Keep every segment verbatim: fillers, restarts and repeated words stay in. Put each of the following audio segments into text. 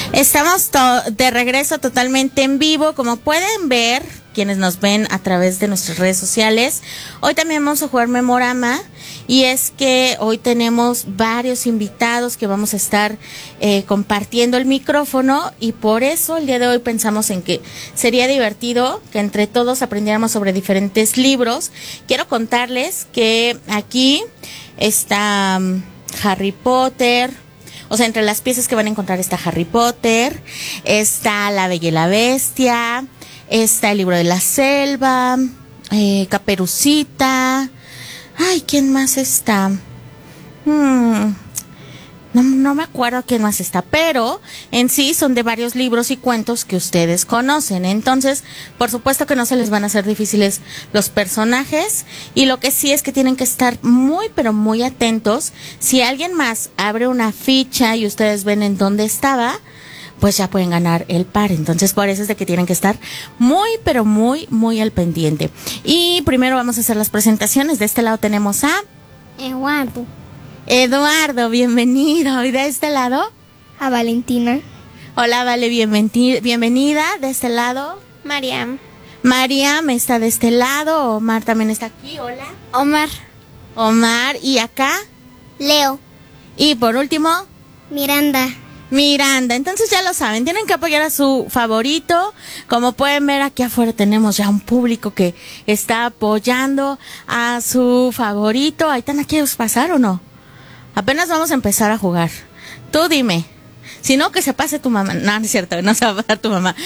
Estamos to- de regreso totalmente en vivo, como pueden ver quienes nos ven a través de nuestras redes sociales. Hoy también vamos a jugar Memorama, y es que hoy tenemos varios invitados que vamos a estar eh, compartiendo el micrófono, y por eso el día de hoy pensamos en que sería divertido que entre todos aprendiéramos sobre diferentes libros. Quiero contarles que aquí está um, Harry Potter. O sea, entre las piezas que van a encontrar está Harry Potter, está La Bella y la Bestia, está El Libro de la Selva, eh, Caperucita. Ay, ¿quién más está? Hmm, no, no me acuerdo quién más está, pero en sí son de varios libros y cuentos que ustedes conocen. Entonces, por supuesto que no se les van a hacer difíciles los personajes, y lo que sí es que tienen que estar muy, pero muy atentos. Si alguien más abre una ficha y ustedes ven en dónde estaba, pues ya pueden ganar el par. Entonces, por eso es de que tienen que estar muy, pero muy, muy al pendiente. Y primero vamos a hacer las presentaciones. De este lado tenemos a Eduardo. Eduardo, bienvenido. ¿Y de este lado? A Valentina. Hola, Vale, bienveni- bienvenida. De este lado, Mariam. Mariam está de este lado. Omar también está aquí. Hola. Omar. Omar. ¿Y acá? Leo. Y por último, Miranda. Miranda. Entonces ya lo saben, tienen que apoyar a su favorito. Como pueden ver, aquí afuera tenemos ya un público que está apoyando a su favorito. ¿Ahí están aquí a pasar o no? Apenas vamos a empezar a jugar. Tú dime. Si no, que se pase tu mamá. No, no es cierto, no se va a pasar tu mamá.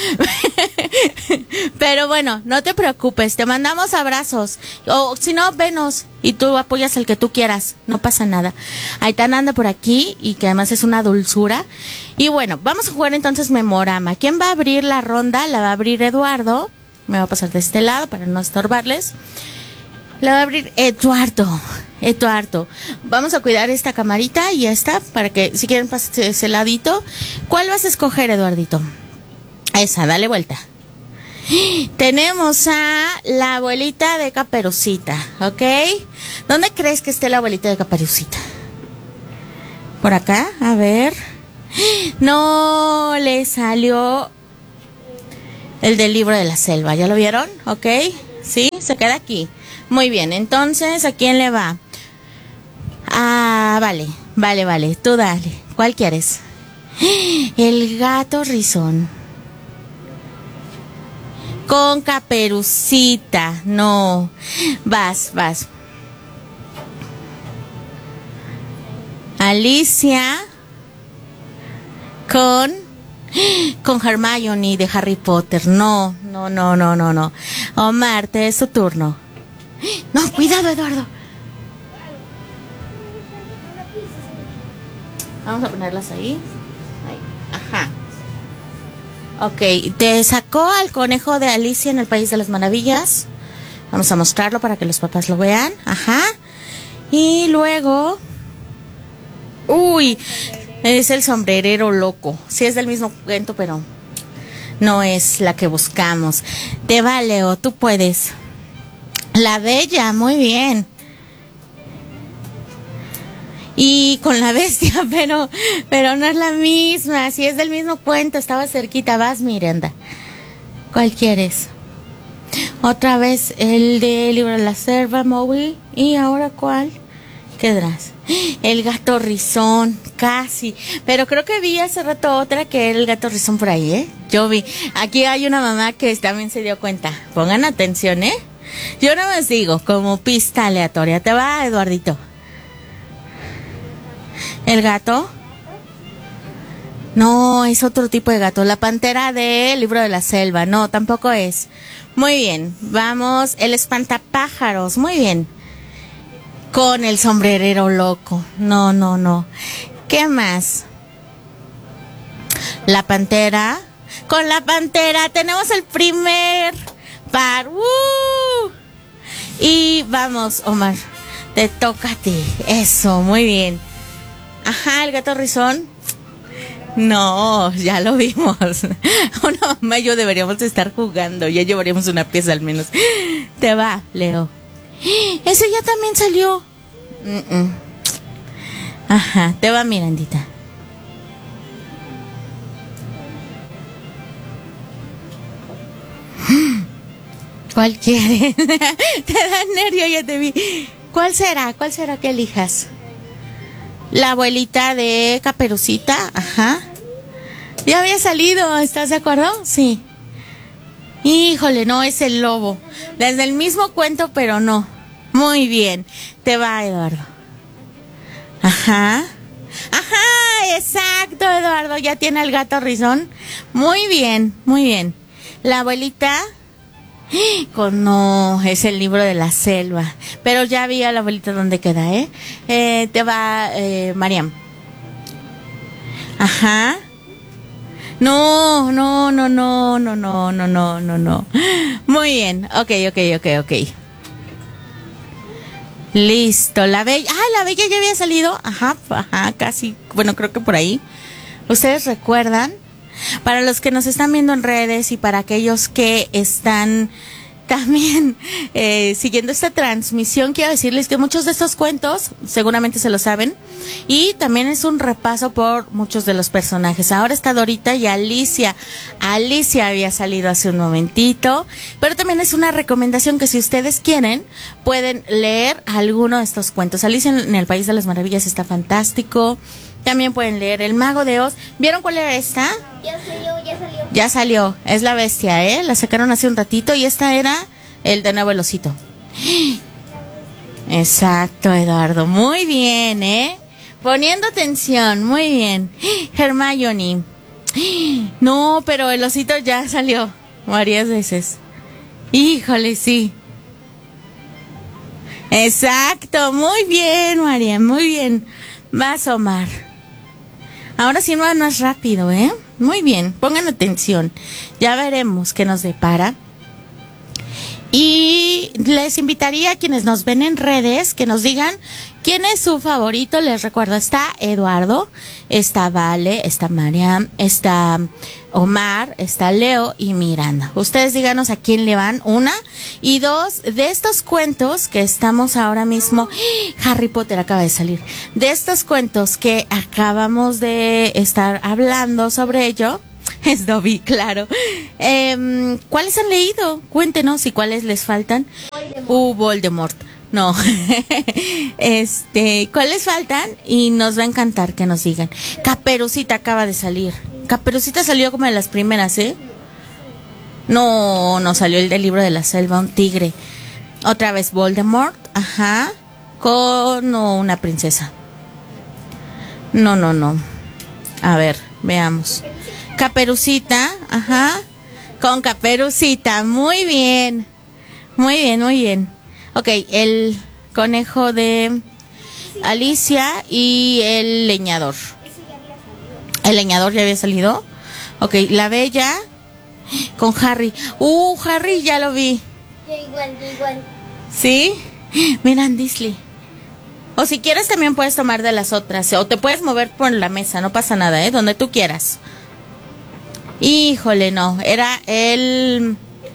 Pero bueno, no te preocupes, te mandamos abrazos. O si no, venos y tú apoyas el que tú quieras. No pasa nada. Aitana anda por aquí, y que además es una dulzura. Y bueno, vamos a jugar entonces Memorama. ¿Quién va a abrir la ronda? La va a abrir Eduardo. Me va a pasar de este lado para no estorbarles. La va a abrir Eduardo. Eduardo. Vamos a cuidar esta camarita y esta, para que si quieren pasar ese ladito. ¿Cuál vas a escoger, Eduardito? Esa, dale vuelta. Tenemos a la abuelita de Caperucita, ¿ok? ¿Dónde crees que esté la abuelita de Caperucita? ¿Por acá? A ver. No, le salió el del Libro de la Selva. ¿Ya lo vieron? ¿Ok? ¿Sí? Se queda aquí. Muy bien, entonces, ¿a quién le va? Ah, vale, vale, vale, tú dale. ¿Cuál quieres? El gato rizón. Con Caperucita. No. Vas, vas. Alicia. Con... Con Hermione de Harry Potter. No, no, no, no, no, no. Omar, te es tu turno. No, cuidado, Eduardo. Vamos a ponerlas ahí. Ahí. Ajá. Ok, te sacó al conejo de Alicia en el País de las Maravillas. Vamos a mostrarlo para que los papás lo vean. Ajá. Y luego... Uy, es el sombrerero loco. Sí, es del mismo cuento, pero no es la que buscamos. Te va, Leo, tú puedes. La Bella, muy bien. Y con la Bestia, pero pero no es la misma. Si es del mismo cuento, estaba cerquita. Vas, Miranda. ¿Cuál quieres? Otra vez el de Libro de la Selva, Mowgli. ¿Y ahora cuál quedarás? El gato rizón, casi. Pero creo que vi hace rato otra que era el gato rizón por ahí, ¿eh? Yo vi. Aquí hay una mamá que también se dio cuenta. Pongan atención, ¿eh? Yo no les digo, como pista aleatoria. ¿Te va, Eduardito? ¿El gato? No, es otro tipo de gato. La pantera del Libro de la Selva. No, tampoco es. Muy bien, vamos. El espantapájaros, muy bien. Con el sombrerero loco. No, no, no. ¿Qué más? La pantera. Con la pantera tenemos el primer par. ¡Uh! Y vamos, Omar. Te toca a ti. Eso, muy bien. Ajá, el gato rizón. No, ya lo vimos. Una mamá y yo deberíamos estar jugando. Ya llevaríamos una pieza al menos. Te va, Leo. Ese ya también salió. Mm-mm. Ajá, te va, Mirandita. ¿Cuál quieres? Te da nervio, ya te vi. ¿Cuál será? ¿Cuál será que elijas? La abuelita de Caperucita, ajá. Ya había salido, ¿estás de acuerdo? Sí. Híjole, no, es el lobo. Desde el mismo cuento, pero no. Muy bien. Te va, Eduardo. Ajá. Ajá, exacto, Eduardo. Ya tiene el gato rizón. Muy bien, muy bien. La abuelita... Con no, es el libro de la selva. Pero ya vi a la abuelita dónde queda, ¿eh? eh te va, eh, Mariam. Ajá. No, no, no, no, no, no, no, no, no, no. Muy bien. Ok, ok, ok, ok. Listo. La bella. Ah, la bella ya había salido. Ajá, ajá, casi. Bueno, creo que por ahí. ¿Ustedes recuerdan? Para los que nos están viendo en redes y para aquellos que están también eh, siguiendo esta transmisión, quiero decirles que muchos de estos cuentos seguramente se lo saben y también es un repaso por muchos de los personajes. Ahora está Dorita y Alicia. Alicia había salido hace un momentito, pero también es una recomendación que si ustedes quieren pueden leer alguno de estos cuentos. Alicia en el País de las Maravillas está fantástico. También pueden leer El Mago de Oz. ¿Vieron cuál era esta? Ya salió, ya salió. Ya salió. Es la bestia, ¿eh? La sacaron hace un ratito y esta era el de nuevo el osito. Exacto, Eduardo. Muy bien, ¿eh? Poniendo atención. Muy bien. Hermione. No, pero el osito ya salió varias veces. Híjole, sí. Exacto. Muy bien, María. Muy bien. Vas, Omar. Ahora sí no más rápido, ¿eh? Muy bien, pongan atención. Ya veremos qué nos depara. Y les invitaría a quienes nos ven en redes que nos digan quién es su favorito. Les recuerdo, está Eduardo, está Vale, está Mariam, está Omar, está Leo y Miranda. Ustedes díganos a quién le van, una. Y dos, de estos cuentos que estamos ahora mismo... Harry Potter acaba de salir. De estos cuentos que acabamos de estar hablando sobre ello... Es Dobby, claro. Eh, ¿Cuáles han leído? Cuéntenos y cuáles les faltan. Voldemort. Uh, Voldemort. No. este, ¿cuáles faltan? Y nos va a encantar que nos digan. Caperucita acaba de salir. Caperucita salió como de las primeras, ¿eh? No, no salió el del libro de la selva, un tigre. Otra vez Voldemort, ajá. Con no, una princesa. No, no, no. A ver, veamos. Caperucita, ajá, con Caperucita, muy bien, muy bien, muy bien. Ok, el conejo de Alicia y el leñador. ¿El leñador ya había salido? Ok, la bella con Harry. Uh, Harry ya lo vi. Yo igual, yo igual. ¿Sí? Miran, Disley. O si quieres también puedes tomar de las otras, o te puedes mover por la mesa, no pasa nada, ¿eh? Donde tú quieras. Híjole, no, era el...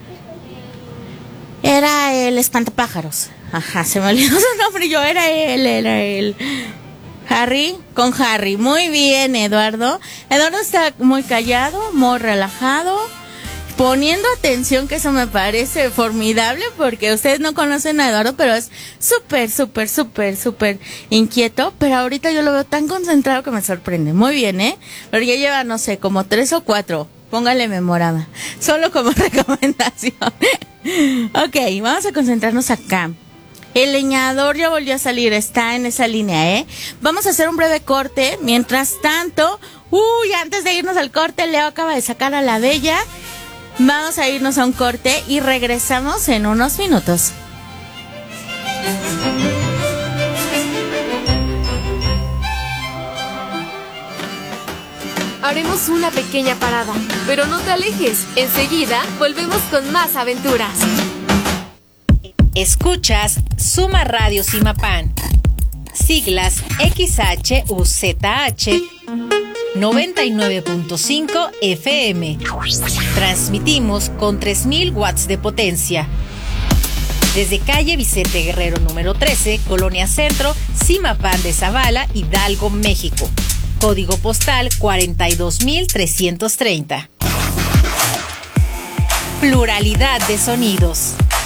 Era el espantapájaros. Ajá, se me olvidó su nombre, yo era él, era él. Harry, con Harry, muy bien, Eduardo. Eduardo está muy callado, muy relajado, poniendo atención, que eso me parece formidable, porque ustedes no conocen a Eduardo, pero es súper, súper, súper, súper inquieto, pero ahorita yo lo veo tan concentrado que me sorprende. Muy bien, ¿eh? Pero ya lleva, no sé, como tres o cuatro. Póngale memorada, solo como recomendación. Ok, vamos a concentrarnos acá. El leñador ya volvió a salir, está en esa línea, ¿eh? Vamos a hacer un breve corte. Mientras tanto, uy, antes de irnos al corte, Leo acaba de sacar a la bella. Vamos a irnos a un corte y regresamos en unos minutos. Haremos una pequeña parada, pero no te alejes. Enseguida volvemos con más aventuras. Escuchas Suma Radio Simapán. Siglas X H U Z H noventa y nueve punto cinco F M. Transmitimos con tres mil watts de potencia. Desde calle Vicente Guerrero número trece, Colonia Centro, Simapán de Zavala, Hidalgo, México. Código postal cuarenta y dos mil trescientos treinta. Pluralidad de sonidos.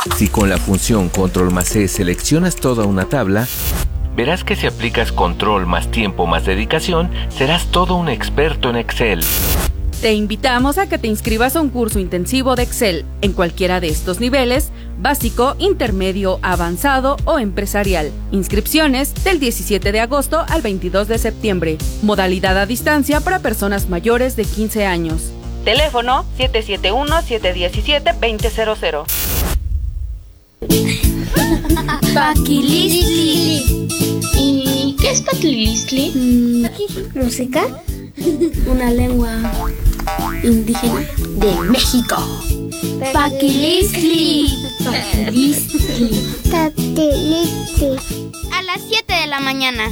Si con la función control más C seleccionas toda una tabla, verás que si aplicas control más tiempo más dedicación, serás todo un experto en Excel. Te invitamos a que te inscribas a un curso intensivo de Excel en cualquiera de estos niveles, básico, intermedio, avanzado o empresarial. Inscripciones del diecisiete de agosto al veintidós de septiembre. Modalidad a distancia para personas mayores de quince años. Teléfono siete siete uno, siete uno siete, dos cero cero cero. Paquilistli. ¿Y qué es Paquilistli? Mm, música. Una lengua indígena de México. Paquilistli. Paquilistli. Paquilistli. A las siete de la mañana.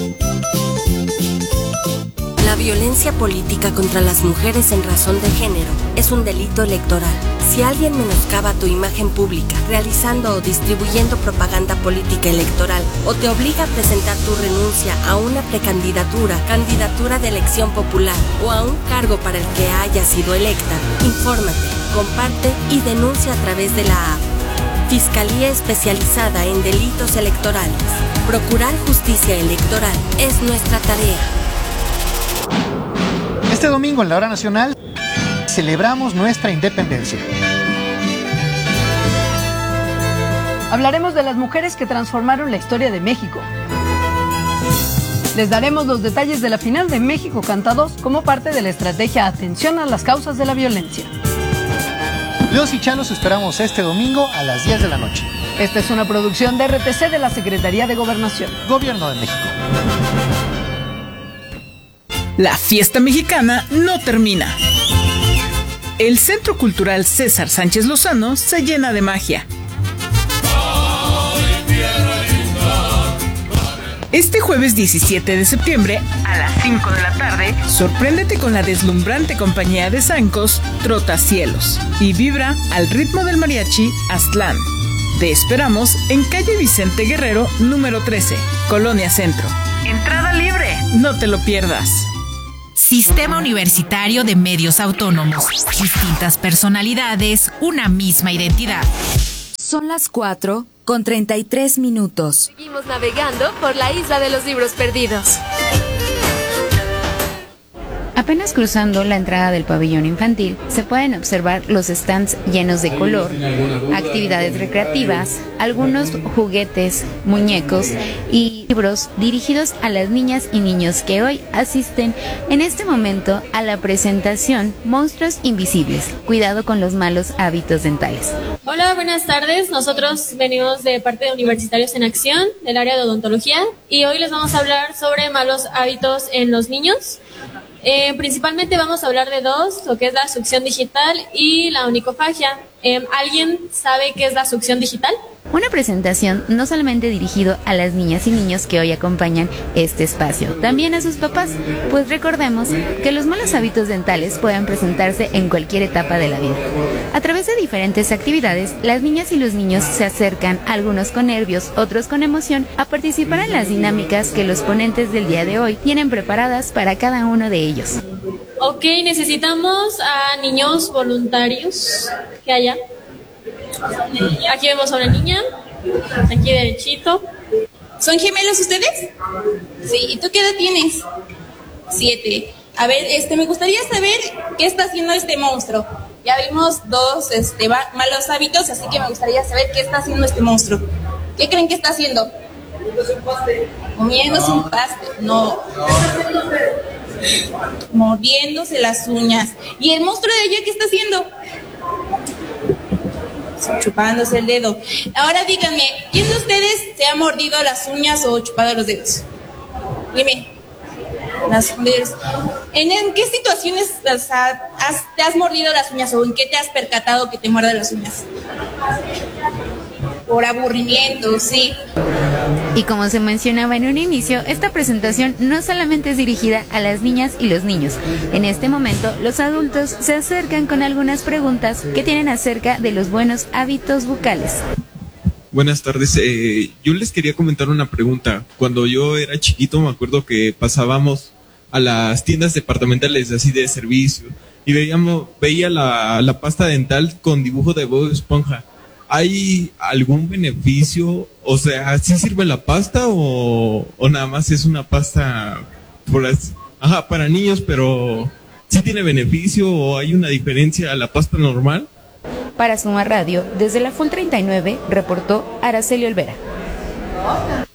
La violencia política contra las mujeres en razón de género es un delito electoral. Si alguien menoscaba tu imagen pública, realizando o distribuyendo propaganda política electoral, o te obliga a presentar tu renuncia a una precandidatura, candidatura de elección popular o a un cargo para el que haya sido electa, infórmate, comparte y denuncia a través de la app. Fiscalía Especializada en Delitos Electorales. Procurar justicia electoral es nuestra tarea. Este domingo en la Hora Nacional celebramos nuestra independencia. Hablaremos de las mujeres que transformaron la historia de México. Les daremos los detalles de la final de México Canta dos como parte de la estrategia Atención a las causas de la violencia. Los y Chalos esperamos este domingo a las diez de la noche. Esta es una producción de R T C de la Secretaría de Gobernación. Gobierno de México. La fiesta mexicana no termina. El Centro Cultural César Sánchez Lozano se llena de magia. Este jueves diecisiete de septiembre, a las cinco de la tarde, sorpréndete con la deslumbrante compañía de zancos Trotacielos y vibra al ritmo del mariachi Aztlán. Te esperamos en calle Vicente Guerrero, número trece, Colonia Centro. Entrada libre, no te lo pierdas. Sistema Universitario de Medios Autónomos. Distintas personalidades, una misma identidad. Son las cuatro con treinta y tres minutos. Seguimos navegando por la isla de los libros perdidos. Apenas cruzando la entrada del pabellón infantil, se pueden observar los stands llenos de color, actividades recreativas, algunos juguetes, muñecos y libros dirigidos a las niñas y niños que hoy asisten en este momento a la presentación Monstruos Invisibles, cuidado con los malos hábitos dentales. Hola, buenas tardes. Nosotros venimos de parte de Universitarios en Acción, del área de odontología, y hoy les vamos a hablar sobre malos hábitos en los niños. Eh, principalmente vamos a hablar de dos, lo que es la succión digital y la onicofagia. Eh, ¿Alguien sabe qué es la succión digital? Una presentación no solamente dirigido a las niñas y niños que hoy acompañan este espacio, también a sus papás, pues recordemos que los malos hábitos dentales pueden presentarse en cualquier etapa de la vida. A través de diferentes actividades, las niñas y los niños se acercan, algunos con nervios, otros con emoción, a participar en las dinámicas que los ponentes del día de hoy tienen preparadas para cada uno de ellos. Ok, necesitamos a niños voluntarios que haya. Aquí vemos a una niña, aquí derechito. ¿Son gemelos ustedes? Sí, ¿y tú qué edad tienes? Siete. A ver, este, me gustaría saber qué está haciendo este monstruo. Ya vimos dos este, malos hábitos, así que me gustaría saber qué está haciendo este monstruo. ¿Qué creen que está haciendo? Comiéndose un pastel. No. Mordiéndose las uñas. ¿Y el monstruo de allá qué está haciendo? Chupándose el dedo. Ahora díganme, ¿quién de ustedes se ha mordido las uñas o chupado los dedos? Dime. Las dedos. ¿En, ¿En qué situaciones las ha, has, te has mordido las uñas o en qué te has percatado que te muerden las uñas? Por aburrimiento, sí. Y como se mencionaba en un inicio, esta presentación no solamente es dirigida a las niñas y los niños. En este momento, los adultos se acercan con algunas preguntas que tienen acerca de los buenos hábitos bucales. Buenas tardes, eh, yo les quería comentar una pregunta. Cuando yo era chiquito me acuerdo que pasábamos a las tiendas departamentales así de servicio y veíamos, veía la, la pasta dental con dibujo de Bob Esponja. ¿hay algún beneficio? O sea, ¿sí sirve la pasta o, o nada más es una pasta por las, ajá, para niños, pero sí tiene beneficio o hay una diferencia a la pasta normal? Para Suma Radio, desde la Full treinta y nueve, reportó Araceli Olvera.